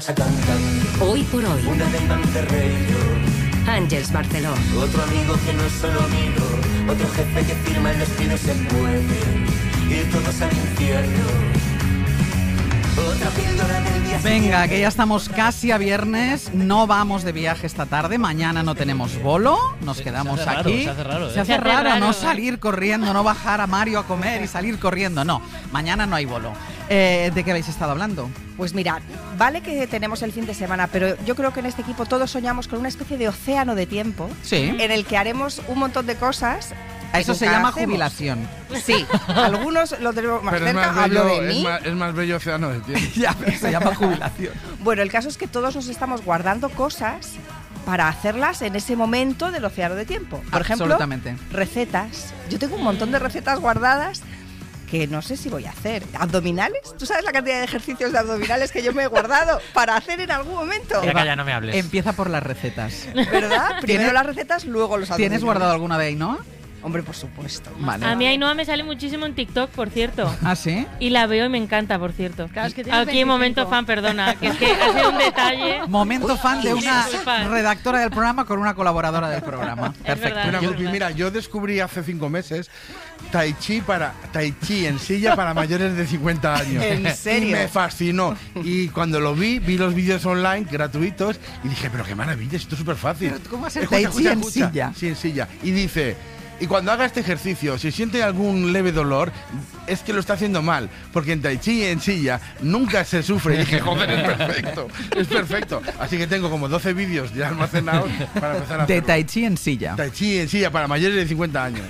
Hoy por hoy. Una de Manterreiro. Ángeles Barceló. Otro amigo que no es solo amigo. Otro jefe que firma el despido se puede ir todos al infierno. Otra píldora del día. Venga, que ya estamos casi a viernes. No vamos de viaje esta tarde. Mañana no tenemos bolo. Nos quedamos aquí. Se hace raro no salir corriendo, no bajar a Mario a comer y salir corriendo. No, mañana no hay bolo. ¿De qué habéis estado hablando? Pues mirad, vale que tenemos el fin de semana, pero yo creo que en este equipo todos soñamos con una especie de océano de tiempo, Sí. en el que haremos un montón de cosas. A eso que se nunca llama hacemos. jubilación. Sí, algunos lo tenemos más Pero es cerca, más hablo bello, de mí. es más bello océano de tiempo. Ya, pero se llama jubilación. Bueno, el caso es que todos nos estamos guardando cosas para hacerlas en ese momento del océano de tiempo. Por ejemplo, Absolutamente. recetas. Yo tengo un montón de recetas guardadas que no sé si voy a hacer. ¿Abdominales? ¿Tú sabes la cantidad de ejercicios de abdominales que yo me he guardado para hacer en algún momento? Ya, calla, no me hables. Empieza por las recetas. ¿Verdad? Primero ¿Tienes- las recetas, luego los abdominales. ¿Tienes guardado alguna de Ainhoa? Hombre, por supuesto. Vale. A mí Ainhoa me sale muchísimo en TikTok, por cierto. ¿Ah, sí? Y la veo y me encanta, por cierto. Claro, es que tienes Aquí 25. momento fan, perdona, que es que ha sido un detalle. Momento fan de una Disculpa. redactora del programa con una colaboradora del programa. Es Perfecto. verdad. Mira, yo descubrí hace 5 meses Tai Chi en silla para mayores de 50 años. ¿En serio? Y me fascinó. Y cuando lo vi los vídeos online gratuitos y dije, pero qué maravilla, esto es súper fácil. Pero ¿cómo va a ser Tai Chi en silla? Sí, en silla. Y dice, y cuando haga este ejercicio, si siente algún leve dolor, es que lo está haciendo mal. Porque en Tai Chi en silla nunca se sufre. Y dije, joder, es perfecto. Es perfecto. Así que tengo como 12 vídeos ya almacenados para empezar a De hacerlo. Tai Chi en silla. Tai Chi en silla para mayores de 50 años.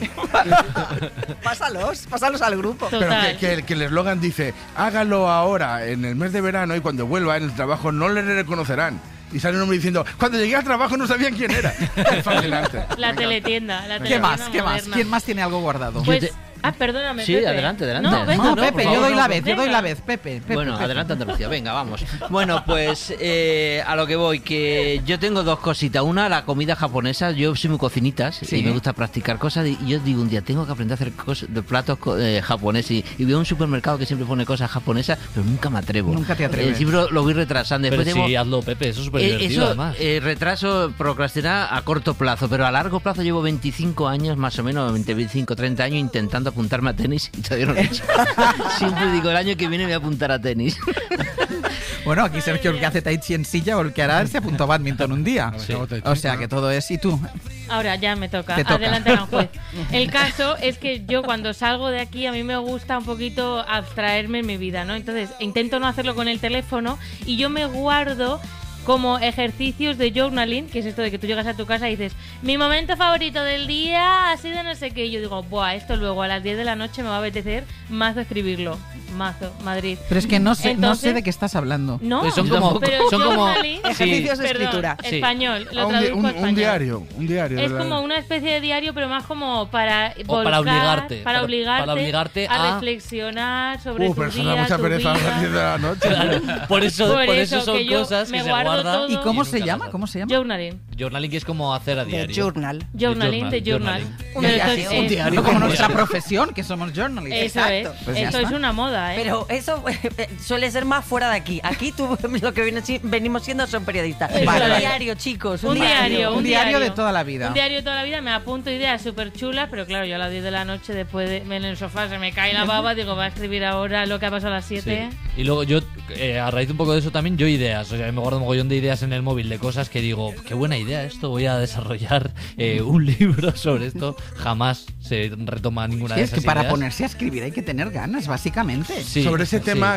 Pásalos al grupo. Total. Pero que el eslogan dice, hágalo ahora en el mes de verano y cuando vuelva en el trabajo no le reconocerán. Y sale un hombre diciendo, cuando llegué al trabajo no sabían quién era. Es fascinante. La Me teletienda. La ¿Qué teletienda más? ¿Qué más? moderna. ¿Quién más tiene algo guardado? Pues, perdóname, Sí, Pepe. adelante. No, venga, No, no, Pepe, por yo favor, doy la no, vez, yo doy venga. la vez, Pepe. Bueno, Pepe. adelante Andalucía, venga, vamos. Bueno, pues a lo que voy, que yo tengo dos cositas. Una, la comida japonesa. Yo soy muy cocinitas Sí. y me gusta practicar cosas. Y yo digo un día, tengo que aprender a hacer cosas de platos japoneses. Y veo un supermercado que siempre pone cosas japonesas, pero nunca me atrevo. Nunca te atreves. Siempre lo voy retrasando. Pero Después sí, hazlo, Pepe, eso es súper divertido, eso, además. retraso, procrastinar a corto plazo, pero a largo plazo llevo 25 años, más o menos, 25, 30 años intentando apuntarme a tenis y todavía no lo he hecho. Siempre digo, el año que viene me voy a apuntar a tenis. Bueno, aquí Sergio el que hace Tai Chi en silla o el que hará se apuntó a badminton un día. Sí. O sea que todo es... ¿Y tú? Ahora ya me toca. Te toca. Adelante, gran juez. El caso es que yo cuando salgo de aquí a mí me gusta un poquito abstraerme en mi vida, ¿no? Entonces intento no hacerlo con el teléfono y yo me guardo como ejercicios de journaling, que es esto de que tú llegas a tu casa y dices, mi momento favorito del día ha sido no sé qué. Y yo digo, buah, esto luego a las 10 de la noche me va a apetecer mazo escribirlo. Mazo, Madrid. Pero es que no sé Entonces- de qué estás hablando. No, Pues son como- pero son como- journaling- Ejercicios de Perdón, escritura. Sí. español, lo Un, traduzco a un español. diario. Es como una especie de diario, pero más como para O para volcar, obligarte, para obligarte a a- reflexionar sobre tu pero eso da día, mucha tu pereza a las 10 de vida. la noche. Claro, por eso son que yo cosas me que se guardo guardan. todo. ¿Y cómo Y se nunca llama? pasa. ¿Cómo se llama? Journaling. Journaling, que es como hacer a De diario. journal. Journaling de journal. journaling. Pero Y esto así, es- un es- diario no como como nuestra diario. profesión, que somos journalists. Eso Exacto. es. Pues ya Esto está. es una moda, ¿eh? Pero eso suele ser más fuera de aquí. Aquí tú lo que venimos siendo son periodistas. Vale. Un diario, chicos. Un diario, Un diario de toda la vida. Un diario de toda la vida, me apunto ideas súper chulas, pero claro, yo a las 10 de la noche, después de en el sofá, se me cae la baba, digo, va a escribir ahora lo que ha pasado a las 7. Sí. Y luego yo, a raíz de un poco de eso también, yo ideas. O sea, me guardo un mogollón de ideas en el móvil, de cosas que digo, qué buena idea esto, voy a desarrollar un libro sobre esto. Jamás se retoma ninguna Sí, de es esas que para ideas. ponerse a escribir hay que tener ganas, básicamente. Sí, Sobre ese sí. tema